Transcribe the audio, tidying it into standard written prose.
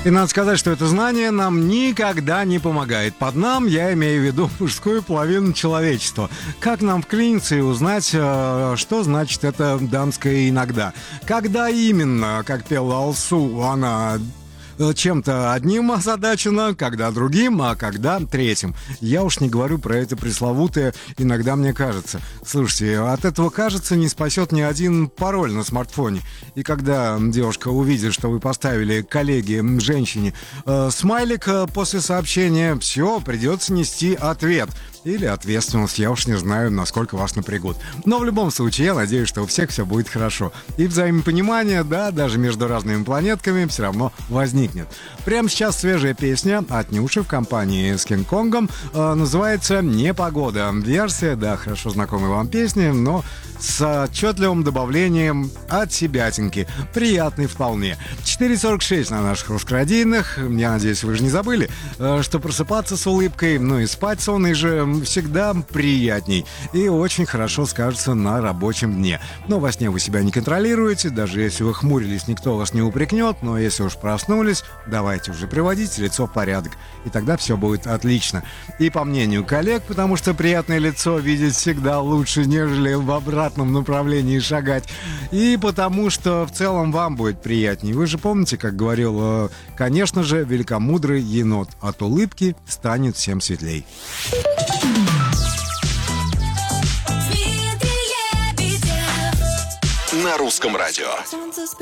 И надо сказать, что это знание нам никогда не помогает. Под нам я имею в виду мужскую половину человечества. Как нам вклиниться и узнать, что значит это дамское иногда? Когда именно, как пела Алсу, она чем-то одним озадачена, когда другим, а когда третьим. Я уж не говорю про это пресловутое «иногда мне кажется». Слушайте, от этого «кажется» не спасет ни один пароль на смартфоне. И когда девушка увидит, что вы поставили коллеге, женщине, смайлик после сообщения, все, придется нести ответ. Или ответственность, я уж не знаю, насколько вас напрягут. Но в любом случае, я надеюсь, что у всех все будет хорошо. И взаимопонимание, да, даже между разными планетками все равно возникнет. Прямо сейчас свежая песня от Нюши в компании с Кинг-Конгом. Называется «Непогода». Версия, да, хорошо знакомая вам песня, но с отчетливым добавлением от себятинки. Приятный вполне. 4:46 на наших русскородийных. Я надеюсь, вы же не забыли, что просыпаться с улыбкой, ну и спать сонный же всегда приятней и очень хорошо скажется на рабочем дне. Но во сне вы себя не контролируете, даже если вы хмурились, никто вас не упрекнет, но если уж проснулись, давайте уже приводите лицо в порядок, и тогда все будет отлично. И по мнению коллег, потому что приятное лицо видеть всегда лучше, нежели в обратном направлении шагать, и потому что в целом вам будет приятнее. Вы же помните, как говорил, конечно же, великомудрый енот: от улыбки станет всем светлей. На русском радио.